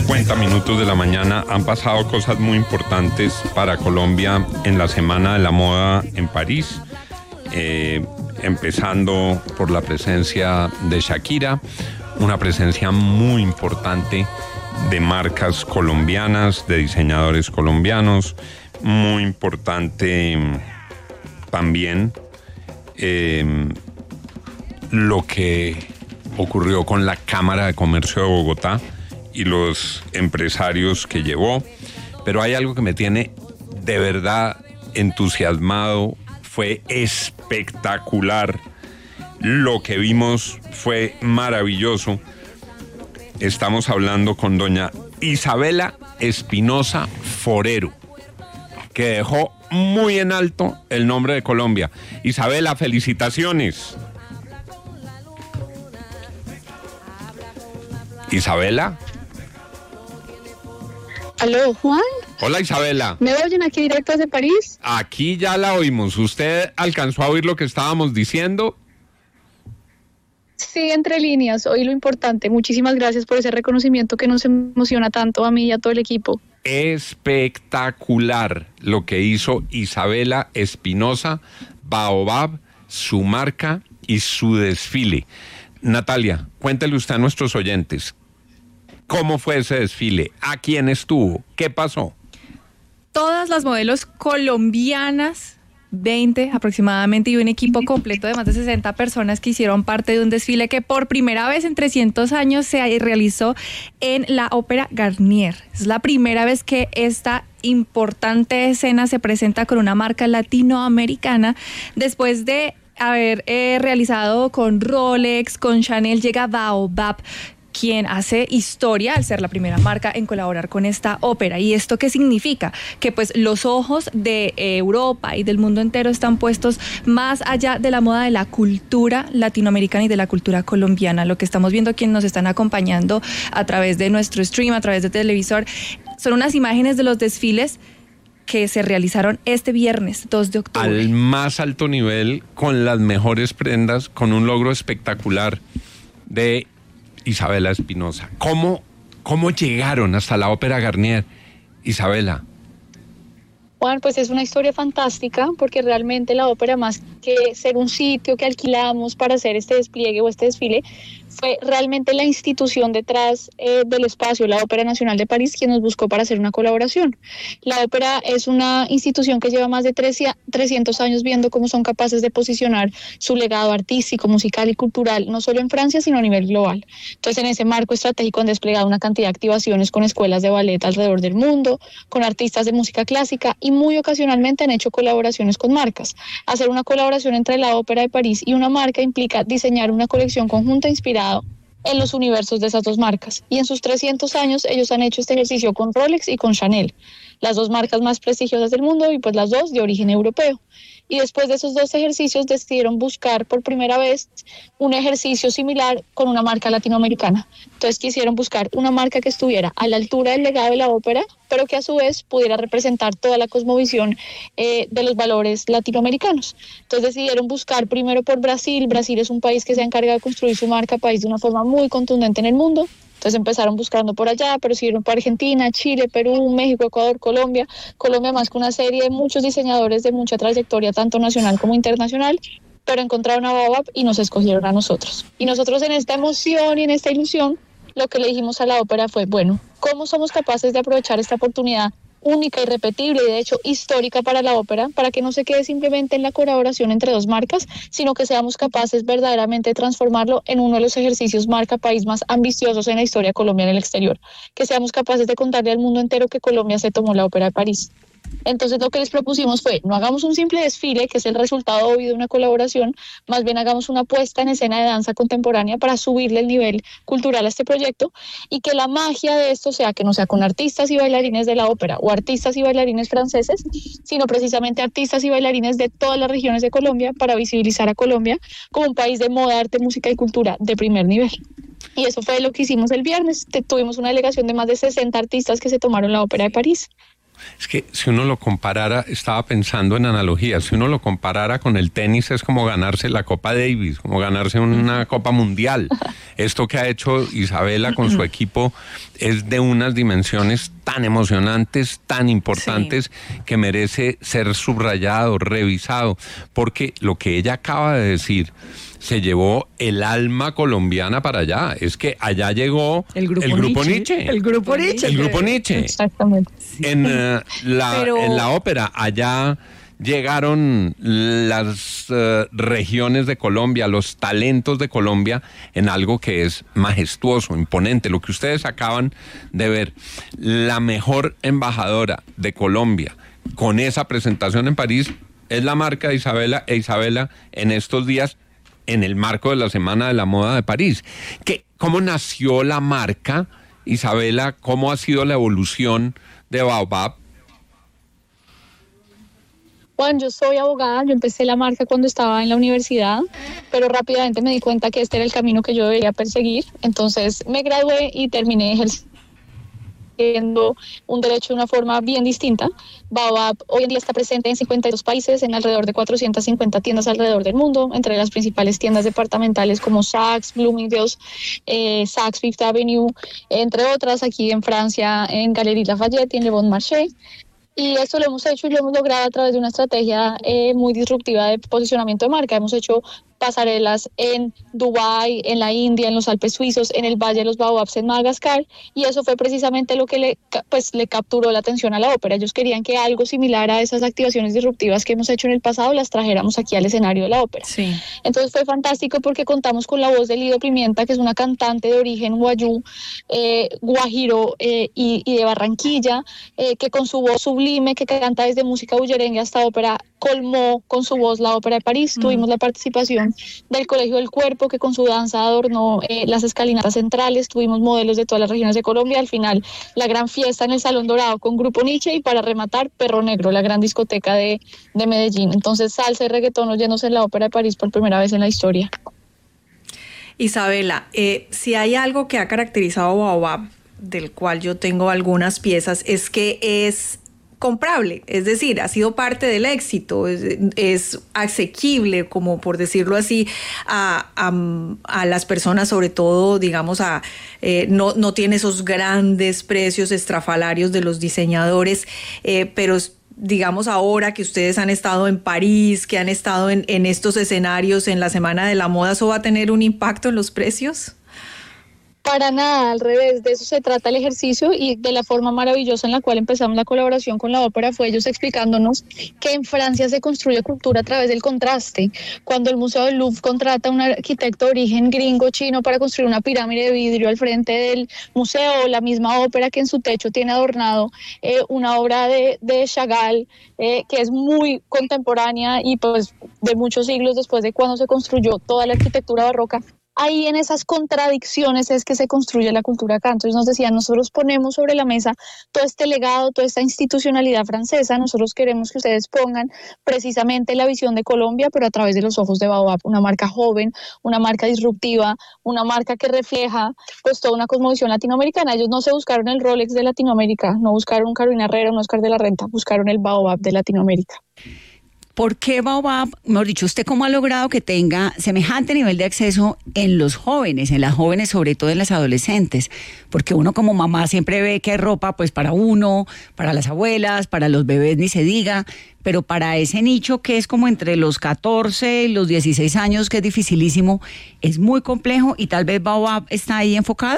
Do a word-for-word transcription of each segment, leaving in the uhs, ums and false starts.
cincuenta minutos de la mañana. Han pasado cosas muy importantes para Colombia en la Semana de la Moda en París, eh, empezando por la presencia de Shakira, una presencia muy importante de marcas colombianas, de diseñadores colombianos, muy importante también eh, lo que ocurrió con la Cámara de Comercio de Bogotá y los empresarios que llevó, pero hay algo que me tiene de verdad entusiasmado. Fue espectacular, lo que vimos fue maravilloso. Estamos hablando con doña Isabela Espinosa Forero, que dejó muy en alto el nombre de Colombia. Isabela, felicitaciones. Isabela. ¿Aló, Juan? Hola, Isabela. ¿Me oyen aquí directo desde París? Aquí ya la oímos. ¿Usted alcanzó a oír lo que estábamos diciendo? Sí, entre líneas, oí lo importante. Muchísimas gracias por ese reconocimiento que nos emociona tanto a mí y a todo el equipo. Espectacular lo que hizo Isabela Espinosa, Baobab, su marca y su desfile. Natalia, cuéntele usted a nuestros oyentes, ¿cómo fue ese desfile? ¿A quién estuvo? ¿Qué pasó? Todas las modelos colombianas, veinte aproximadamente, y un equipo completo de más de sesenta personas que hicieron parte de un desfile que por primera vez en trescientos años se realizó en la Ópera Garnier. Es la primera vez que esta importante escena se presenta con una marca latinoamericana. Después de haber eh, realizado con Rolex, con Chanel, llega Baobab, quien hace historia al ser la primera marca en colaborar con esta ópera. ¿Y esto qué significa? Que pues los ojos de Europa y del mundo entero están puestos más allá de la moda de la cultura latinoamericana y de la cultura colombiana. Lo que estamos viendo, quienes nos están acompañando a través de nuestro stream, a través de televisor, son unas imágenes de los desfiles que se realizaron este viernes dos de octubre. Al más alto nivel, con las mejores prendas, con un logro espectacular de Isabela Espinosa. ¿Cómo, cómo llegaron hasta la Ópera Garnier, Isabela? Juan, pues es una historia fantástica, porque realmente la ópera, más que ser un sitio que alquilamos para hacer este despliegue o este desfile, fue realmente la institución detrás eh, del espacio, la Ópera Nacional de París, quien nos buscó para hacer una colaboración. La ópera es una institución que lleva más de trescientos años viendo cómo son capaces de posicionar su legado artístico, musical y cultural, no solo en Francia, sino a nivel global. Entonces, en ese marco estratégico han desplegado una cantidad de activaciones con escuelas de ballet alrededor del mundo, con artistas de música clásica, y muy ocasionalmente han hecho colaboraciones con marcas. Hacer una colaboración entre la Ópera de París y una marca implica diseñar una colección conjunta inspirada en los universos de esas dos marcas. Y en sus trescientos años ellos han hecho este ejercicio con Rolex y con Chanel, las dos marcas más prestigiosas del mundo y pues las dos de origen europeo. Y después de esos dos ejercicios decidieron buscar por primera vez un ejercicio similar con una marca latinoamericana. Entonces quisieron buscar una marca que estuviera a la altura del legado de la ópera, pero que a su vez pudiera representar toda la cosmovisión eh, de los valores latinoamericanos. Entonces decidieron buscar primero por Brasil. Brasil es un país que se ha encargado de construir su marca país de una forma muy contundente en el mundo. Entonces empezaron buscando por allá, pero siguieron por Argentina, Chile, Perú, México, Ecuador, Colombia. Colombia más que una serie de muchos diseñadores de mucha trayectoria, tanto nacional como internacional, pero encontraron a Baobab y nos escogieron a nosotros. Y nosotros, en esta emoción y en esta ilusión, lo que le dijimos a la ópera fue, bueno, ¿cómo somos capaces de aprovechar esta oportunidad única, irrepetible y de hecho histórica para la ópera, para que no se quede simplemente en la colaboración entre dos marcas, sino que seamos capaces verdaderamente de transformarlo en uno de los ejercicios marca país más ambiciosos en la historia de Colombia en el exterior, que seamos capaces de contarle al mundo entero que Colombia se tomó la Ópera de París? Entonces lo que les propusimos fue, no hagamos un simple desfile, que es el resultado obvio de una colaboración, más bien hagamos una puesta en escena de danza contemporánea para subirle el nivel cultural a este proyecto, y que la magia de esto sea que no sea con artistas y bailarines de la ópera o artistas y bailarines franceses, sino precisamente artistas y bailarines de todas las regiones de Colombia, para visibilizar a Colombia como un país de moda, arte, música y cultura de primer nivel. Y eso fue lo que hicimos el viernes. Tuvimos una delegación de más de sesenta artistas que se tomaron la Ópera de París. Es que si uno lo comparara, estaba pensando en analogías, si uno lo comparara con el tenis es como ganarse la Copa Davis, como ganarse una Copa Mundial. Esto que ha hecho Isabela con su equipo es de unas dimensiones tan emocionantes, tan importantes, sí, que merece ser subrayado, revisado, porque lo que ella acaba de decir se llevó el alma colombiana para allá. Es que allá llegó el grupo, el grupo Nietzsche. Nietzsche. El grupo Nietzsche. El grupo Nietzsche. Exactamente. Sí. En, uh, la, Pero... en la ópera, allá llegaron las uh, regiones de Colombia, los talentos de Colombia en algo que es majestuoso, imponente. Lo que ustedes acaban de ver, la mejor embajadora de Colombia con esa presentación en París es la marca de Isabela e Isabela en estos días en el marco de la Semana de la Moda de París. ¿Qué, ¿Cómo nació la marca, Isabela? ¿Cómo ha sido la evolución de Baobab? Juan, yo soy abogada, yo empecé la marca cuando estaba en la universidad, pero rápidamente me di cuenta que este era el camino que yo debería perseguir. Entonces me gradué y terminé ejerciendo un derecho de una forma bien distinta. Baobab hoy en día está presente en cincuenta y dos países, en alrededor de cuatrocientas cincuenta tiendas alrededor del mundo, entre las principales tiendas departamentales como Saks, Bloomingdale's, eh, Saks Fifth Avenue, entre otras, aquí en Francia, en Galeries Lafayette y en Le Bon Marché. Y esto lo hemos hecho y lo hemos logrado a través de una estrategia eh, muy disruptiva de posicionamiento de marca. Hemos hecho pasarelas en Dubái, en la India, en los Alpes suizos, en el Valle de los Baobabs en Madagascar, y eso fue precisamente lo que le, pues, le capturó la atención a la ópera. Ellos querían que algo similar a esas activaciones disruptivas que hemos hecho en el pasado las trajéramos aquí al escenario de la ópera. Sí. Entonces fue fantástico porque contamos con la voz de Lido Pimienta, que es una cantante de origen guayú, eh, guajiro eh, y, y de Barranquilla, eh, que con su voz sublime, que canta desde música bullerengue hasta ópera, colmó con su voz la Ópera de París. Mm. Tuvimos la participación del Colegio del Cuerpo, que con su danza adornó eh, las escalinatas centrales. Tuvimos modelos de todas las regiones de Colombia. Al final, la gran fiesta en el Salón Dorado con Grupo Nietzsche, y para rematar, Perro Negro, la gran discoteca de, de Medellín. Entonces, salsa y reggaetón oyéndose en la Ópera de París por primera vez en la historia. Isabela, eh, si hay algo que ha caracterizado a Baobab, del cual yo tengo algunas piezas, es que es comprable, es decir, ha sido parte del éxito, es, es asequible, como por decirlo así, a, a, a las personas, sobre todo, digamos, a eh, no, no tiene esos grandes precios estrafalarios de los diseñadores, eh, pero digamos ahora que ustedes han estado en París, que han estado en, en estos escenarios en la Semana de la Moda, ¿eso va a tener un impacto en los precios? Para nada, al revés, de eso se trata el ejercicio, y de la forma maravillosa en la cual empezamos la colaboración con la ópera fue ellos explicándonos que en Francia se construye cultura a través del contraste. Cuando el Museo del Louvre contrata a un arquitecto de origen gringo chino para construir una pirámide de vidrio al frente del museo, la misma ópera que en su techo tiene adornado eh, una obra de, de Chagall, eh, que es muy contemporánea y pues de muchos siglos después de cuando se construyó toda la arquitectura barroca. Ahí en esas contradicciones es que se construye la cultura acá. Entonces nos decían, nosotros ponemos sobre la mesa todo este legado, toda esta institucionalidad francesa, nosotros queremos que ustedes pongan precisamente la visión de Colombia, pero a través de los ojos de Baobab, una marca joven, una marca disruptiva, una marca que refleja pues toda una cosmovisión latinoamericana. Ellos no se buscaron el Rolex de Latinoamérica, no buscaron un Carolina Herrera, un Oscar de la Renta, buscaron el Baobab de Latinoamérica. ¿Por qué Baobab, mejor dicho, usted cómo ha logrado que tenga semejante nivel de acceso en los jóvenes, en las jóvenes, sobre todo en las adolescentes? Porque uno como mamá siempre ve que hay ropa pues para uno, para las abuelas, para los bebés ni se diga, pero para ese nicho que es como entre los catorce y los dieciséis años, que es dificilísimo, es muy complejo, y tal vez Baobab está ahí enfocado.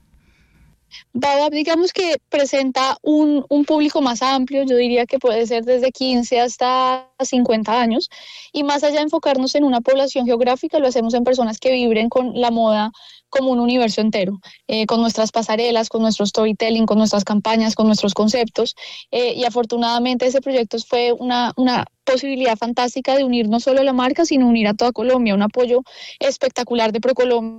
Baobab, digamos que presenta un, un público más amplio, yo diría que puede ser desde quince hasta cincuenta años, y más allá de enfocarnos en una población geográfica, lo hacemos en personas que vibren con la moda como un universo entero, eh, con nuestras pasarelas, con nuestro storytelling, con nuestras campañas, con nuestros conceptos, eh, y afortunadamente ese proyecto fue una, una posibilidad fantástica de unir no solo a la marca, sino unir a toda Colombia, un apoyo espectacular de ProColombia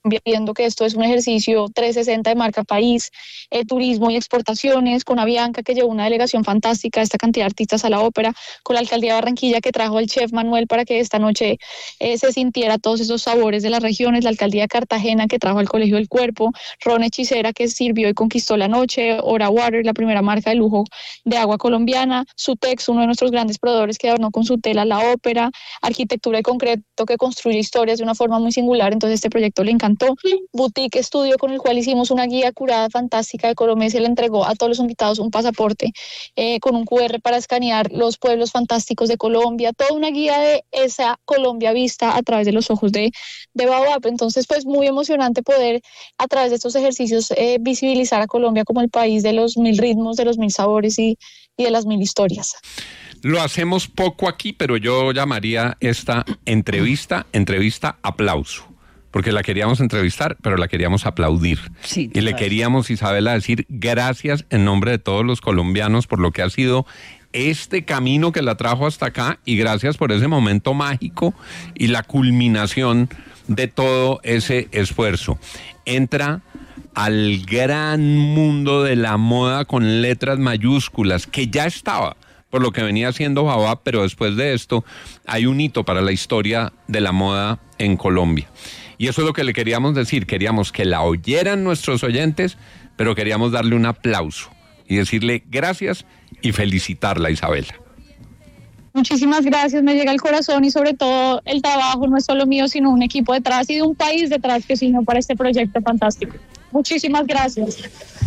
viendo que esto es un ejercicio trescientos sesenta de marca país, eh, turismo y exportaciones, con Avianca, que llevó una delegación fantástica, esta cantidad de artistas a la ópera, con la alcaldía de Barranquilla, que trajo al chef Manuel para que esta noche eh, se sintiera todos esos sabores de las regiones, la alcaldía de Cartagena, que trajo al Colegio del Cuerpo, Ron Hechicera, que sirvió y conquistó la noche, Ora Water, la primera marca de lujo de agua colombiana, Sutex, uno de nuestros grandes proveedores que adornó con su tela la ópera, arquitectura de concreto que construye historias de una forma muy singular, entonces este proyecto le encantó. Boutique Estudio, con el cual hicimos una guía curada fantástica de Colombia, y se le entregó a todos los invitados un pasaporte eh, con un cu erre para escanear los pueblos fantásticos de Colombia, toda una guía de esa Colombia vista a través de los ojos de, de Baobab. Entonces, pues muy emocionante poder a través de estos ejercicios eh, visibilizar a Colombia como el país de los mil ritmos, de los mil sabores y, y de las mil historias. Lo hacemos poco aquí, pero yo llamaría esta entrevista, entrevista aplauso. Porque la queríamos entrevistar, pero la queríamos aplaudir. Sí, y le queríamos, Isabela, decir gracias en nombre de todos los colombianos por lo que ha sido este camino que la trajo hasta acá, y gracias por ese momento mágico y la culminación de todo ese esfuerzo. Entra al gran mundo de la moda con letras mayúsculas, que ya estaba por lo que venía haciendo Baobab, pero después de esto hay un hito para la historia de la moda en Colombia. Y eso es lo que le queríamos decir, queríamos que la oyeran nuestros oyentes, pero queríamos darle un aplauso y decirle gracias y felicitarla, Isabela. Muchísimas gracias, me llega al corazón, y sobre todo el trabajo no es solo mío, sino un equipo detrás y de un país detrás que sino para este proyecto fantástico. Muchísimas gracias.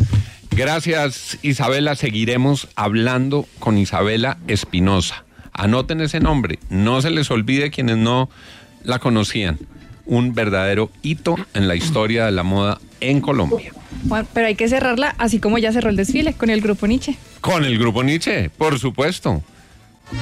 Gracias, Isabela. Seguiremos hablando con Isabela Espinosa. Anoten ese nombre, no se les olvide quienes no la conocían. Un verdadero hito en la historia de la moda en Colombia. Bueno, pero hay que cerrarla así como ya cerró el desfile, con el Grupo Niche. Con el Grupo Niche, por supuesto.